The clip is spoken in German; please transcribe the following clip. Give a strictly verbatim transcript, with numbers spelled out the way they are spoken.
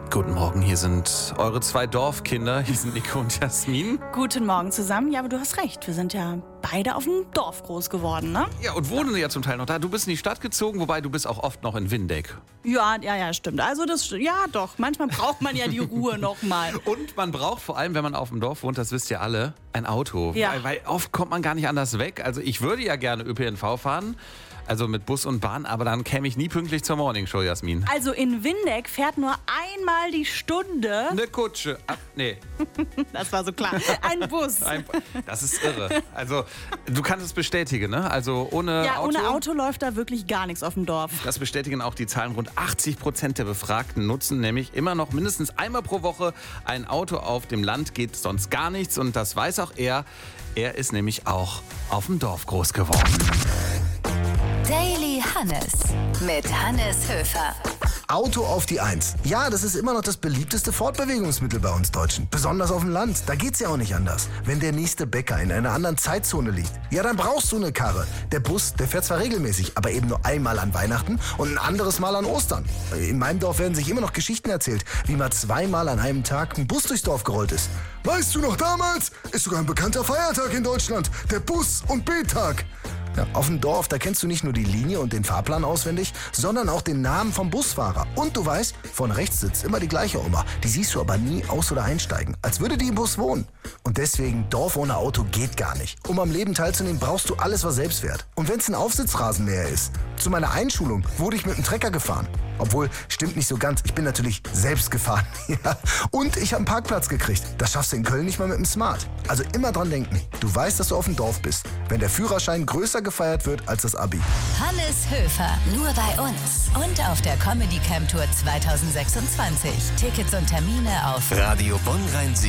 Guten Morgen, hier sind eure zwei Dorfkinder. Hier sind Nico und Jasmin. Guten Morgen zusammen. Ja, aber du hast recht. Wir sind ja beide auf dem Dorf groß geworden, ne? Ja, und wohnen ja zum Teil noch da. Du bist in die Stadt gezogen, wobei du bist auch oft noch in Windeck. Ja, ja, ja, stimmt. Also das, ja doch. Manchmal braucht man ja die Ruhe noch mal. Und man braucht vor allem, wenn man auf dem Dorf wohnt, das wisst ihr alle, ein Auto. Ja. Weil, weil oft kommt man gar nicht anders weg. Also ich würde ja gerne Ö P N V fahren. Also mit Bus und Bahn, aber dann käme ich nie pünktlich zur Morningshow, Jasmin. Also in Windeck fährt nur einmal die Stunde. Eine Kutsche. Ah, nee. Das war so klar. Ein Bus. Ein, das ist irre. Also, du kannst es bestätigen, ne? Also ohne Ja, Auto. ohne Auto läuft da wirklich gar nichts auf dem Dorf. Das bestätigen auch die Zahlen. Rund achtzig Prozent der Befragten nutzen nämlich immer noch mindestens einmal pro Woche ein Auto. Auf dem Land geht sonst gar nichts. Und das weiß auch er. Er ist nämlich auch auf dem Dorf groß geworden. Daily Hannes mit Hannes Höfer. Auto auf die Eins. Ja, das ist immer noch das beliebteste Fortbewegungsmittel bei uns Deutschen. Besonders auf dem Land. Da geht's ja auch nicht anders. Wenn der nächste Bäcker in einer anderen Zeitzone liegt, ja, dann brauchst du eine Karre. Der Bus, der fährt zwar regelmäßig, aber eben nur einmal an Weihnachten und ein anderes Mal an Ostern. In meinem Dorf werden sich immer noch Geschichten erzählt, wie mal zweimal an einem Tag ein Bus durchs Dorf gerollt ist. Weißt du noch damals? Ist sogar ein bekannter Feiertag in Deutschland. Der Bus- und B-Tag. Ja, auf dem Dorf, da kennst du nicht nur die Linie und den Fahrplan auswendig, sondern auch den Namen vom Busfahrer. Und du weißt, von rechts sitzt immer die gleiche Oma. Die siehst du aber nie aus- oder einsteigen, als würde die im Bus wohnen. Und deswegen, Dorf ohne Auto geht gar nicht. Um am Leben teilzunehmen, brauchst du alles, was selbst fährt. Und wenn es ein Aufsitzrasenmäher ist. Zu meiner Einschulung wurde ich mit dem Trecker gefahren. Obwohl, stimmt nicht so ganz. Ich bin natürlich selbst gefahren. Ja. Und ich habe einen Parkplatz gekriegt. Das schaffst du in Köln nicht mal mit dem Smart. Also immer dran denken. Du weißt, dass du auf dem Dorf bist. Wenn der Führerschein größer gefeiert wird als das Abi. Hannes Höfer, nur bei uns. Und auf der Comedy Camp Tour zwanzig sechsundzwanzig. Tickets und Termine auf Radio Bonn Rhein-Sieg.